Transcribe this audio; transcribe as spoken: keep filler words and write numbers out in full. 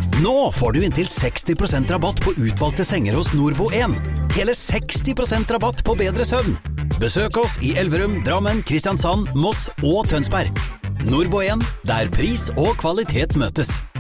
Nå får du inntil seksti prosent rabatt på utvalgte senger hos Nordbo en. Hele seksti prosent rabatt på bedre søvn. Besøk oss i Elverum, Drammen, Kristiansand, Moss og Tønsberg. Nordbo en, der pris og kvalitet møtes.